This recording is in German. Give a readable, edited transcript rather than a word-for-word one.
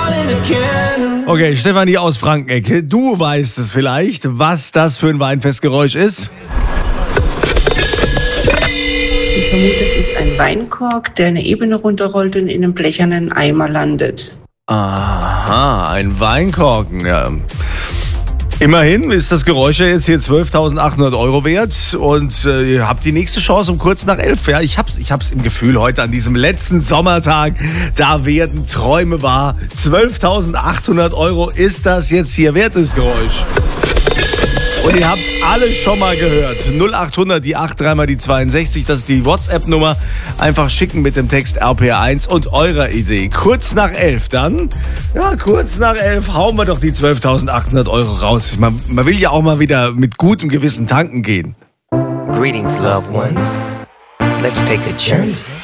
Okay, Stefanie aus Frankenecke, du weißt es vielleicht, was das für ein Weinfestgeräusch ist? Ich vermute, es ist ein Weinkork, der eine Ebene runterrollt und in einem blechernen Eimer landet. Aha, ein Weinkorken, ja. Immerhin ist das Geräusch ja jetzt hier 12.800 € wert und ihr habt die nächste Chance um kurz nach 11. Ja, ich hab's im Gefühl heute an diesem letzten Sommertag, da werden Träume wahr. 12.800 € ist das jetzt hier wert, das Geräusch. Und ihr habt's alle schon mal gehört. 0800, die 83 mal die 62, das ist die WhatsApp-Nummer. Einfach schicken mit dem Text RPR1 und eurer Idee. Kurz nach 11 dann, ja, kurz nach 11 hauen wir doch die 12.800 € raus. Man will ja auch mal wieder mit gutem Gewissen tanken gehen. Greetings, loved ones. Let's take a journey.